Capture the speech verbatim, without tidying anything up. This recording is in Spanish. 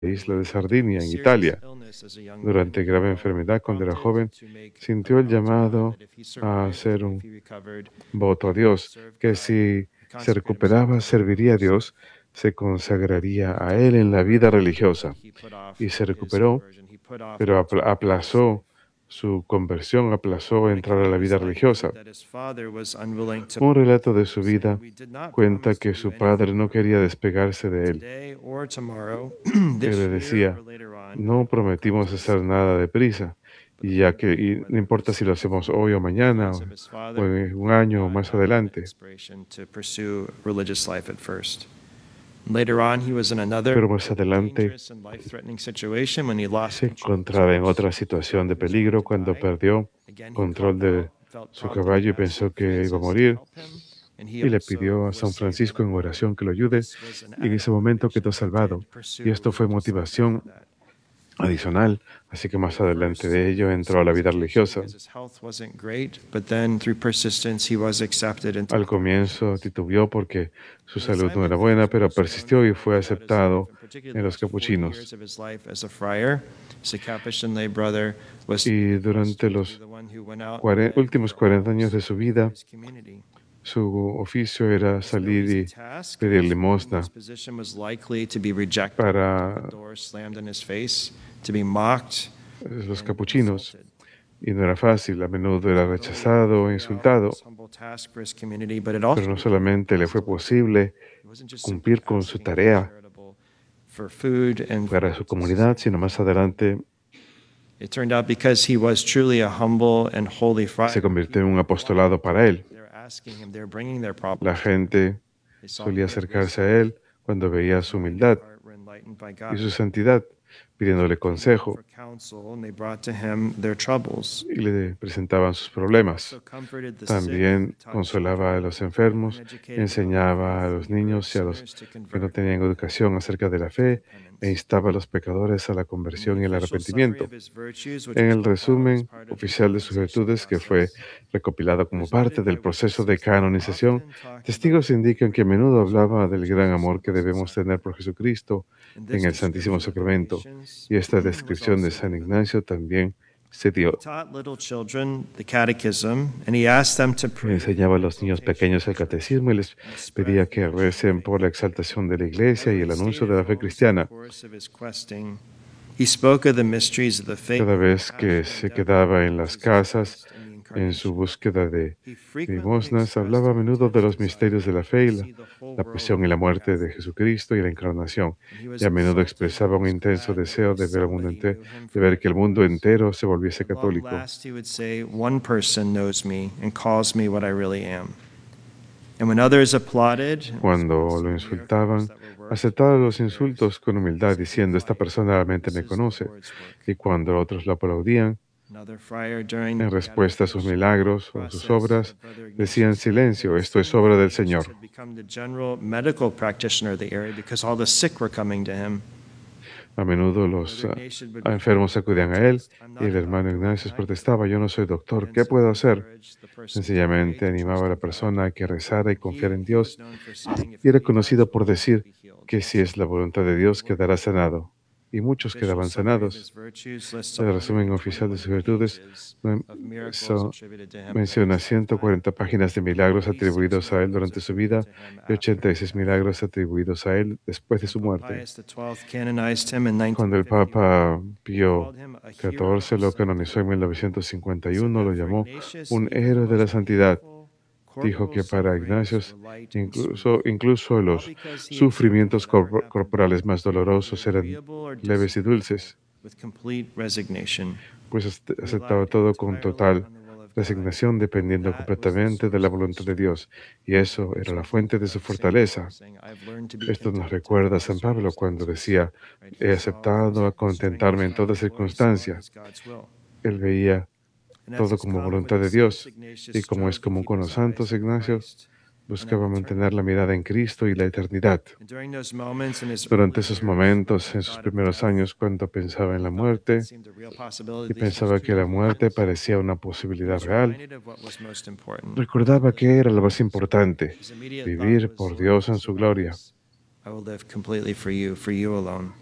isla de Sardinia, en Italia. Durante grave enfermedad, cuando era joven, sintió el llamado a hacer un voto a Dios, que si se recuperaba, serviría a Dios, se consagraría a Él en la vida religiosa. Y se recuperó, pero apla- aplazó su conversión, aplazó entrar a la vida religiosa. Un relato de su vida cuenta que su padre no quería despegarse de él, que le decía, no prometimos hacer nada deprisa, y ya que y no importa si lo hacemos hoy o mañana, o, o en un año o más adelante. Pero más adelante se encontraba en otra situación de peligro cuando perdió control de su caballo y pensó que iba a morir, y le pidió a San Francisco en oración que lo ayude, y en ese momento quedó salvado. Y esto fue motivación adicional, así que más adelante de ello entró a la vida religiosa. Al comienzo titubeó porque su salud no era buena, pero persistió y fue aceptado en los capuchinos. Y durante los cuare- últimos cuarenta años de su vida, su oficio era salir y pedir limosna para eh, los capuchinos. Y no era fácil, a menudo era rechazado e insultado, pero no solamente le fue posible cumplir con su tarea para su comunidad, sino más adelante It turned out because he was truly a humble and holy se friar, convirtió en people un would walk apostolado up to para him, él. they were asking him, they were bringing their La problems to him. gente They saw solía he had acercarse a wisdom, él cuando veía his su mind and humildad heart were enlightened by y God. su santidad, pidiéndole People came to him consejo, for counsel and they brought to him their troubles. y le presentaban sus He problemas. also comforted the sick, También taught consolaba a children, los and enfermos, educated godly enseñaba a faith, and los encouraged niños y a los sinners to que no convert tenían educación acerca de la to fe, e repentance. instaba a los pecadores a la In the conversión y el official summary arrepentimiento. of his virtues, which En was el compiled as resumen part of the oficial de sus canonization virtudes, que fue process, recopilado it como was parte noted del by proceso de witnesses that he canonización, often talked about testigos the indican que a menudo hablaba del gran Jesus amor que Blessed debemos tener por Sacrament. Jesucristo And en this el Santísimo description of the Sacramento. patients Y esta was descripción de also San biblical. Ignacio también se He dio. taught little children the catechism, and he asked them to pray for Enseñaba a the los niños exaltation of pequeños the el church catecismo y les and the spread pedía of the que Christian recen faith. por la exaltación de la iglesia y Whenever el he anuncio stayed de at la fe homes in the cristiana. course of his questing, he spoke of the mysteries of the faith Cada with vez que passionate se endeavor quedaba en of las Jesus casas, Christ and the en su Incarnation. búsqueda de He frequently limosnas, expressed hablaba a an menudo de los intense misterios de desire la fe to y la, see the whole la world pasión y la become muerte de Catholic. Jesucristo y la encarnación. And he was Y a menudo exultant expresaba and un was intenso glad deseo whenever de ver al mundo somebody entero, knew him de for ver who que el he mundo was. entero se volviese At long católico. last, he would say, "One person knows me and calls me what I really am." And when others applauded and Cuando expressed lo the miracles insultaban, that were worked, he aceptaba never los dared insultos con to humildad, speak diciendo, esta quietly. persona realmente This me is the conoce. Lord's work. Y cuando otros lo aplaudían, Another friar during en the respuesta a sus beatification milagros o sus process, obras, said Brother decían, Ignatius claimed that silencio, his esto es son obra del Ignatius Señor. had become the general medical practitioner of the area because all the sick were coming to him. A menudo los Brother ah, Ignatius would enfermos reply, "I acudían a él just, I'm y not el a hermano doctor. What Ignacio can I do?" protestaba, yo no soy He doctor, then ¿qué puedo simply hacer? encouraged the person to pray, Sencillamente to trust animaba a la in God. persona a que rezara y And confiara he, en he was Dios, known for saying, if y it era be God's conocido por will, you will decir be healed. que si es la voluntad de And he Dios worked quedará well. sanado. Y The muchos official quedaban summary of his sanados. virtues lists El resumen oficial de one hundred twenty-one sus virtudes pages men- of miracles so- attributed to him during menciona his lifetime, ciento cuarenta páginas de and milagros eighty-six atribuidos a él miracles durante su attributed vida to him y after ochenta y his seis death. milagros atribuidos a él después de When su Pope muerte. Pius the twelfth canonized him in Cuando el nineteen fifty-one, Papa he Pío called him a hero catorce of lo canonizó en sanctity. He said mil novecientos cincuenta y uno, that lo for llamó Ignatius, un even the héroe de la most santidad. painful Dijo corporal que para sufferings were Ignacios light and smooth, incluso, incluso all los because he accepted sufrimientos whatever corpo- happened to corporales him, más whether dolorosos eran agreeable or leves y disagreeable, dulces, with complete resignation. pues ace- He aceptaba relied todo con entirely total on the will of God. resignación, dependiendo That was the completamente de la source of his voluntad de strength. Dios. Y eso era Makes la me think fuente de su of Saint Paul fortaleza. saying, "I've learned to be Esto nos content in recuerda a all San Pablo cuando circumstances." decía, Right? He he saw his, aceptado a his strength was contentarme en found toda in what he saw circunstancia. as God's will. Él veía And as todo is como common with voluntad the de saints, Dios. Ignatius Y como es strove to común keep con los his eyes santos, on Ignacio Christ and on buscaba mantener la eternity. mirada en Cristo y la eternidad. And during those moments in his Durante early esos years when momentos, he en sus thought of primeros death, años, cuando pensaba en he la thought that death muerte seemed a real possibility, y that he was pensaba too que la muerte dangerous. parecía una He posibilidad was real, reminded of what was most important. recordaba que era lo más importante, His immediate thought vivir was, por "Lord, if Dios I en su survive gloria. this, I will live completely for you, for you alone."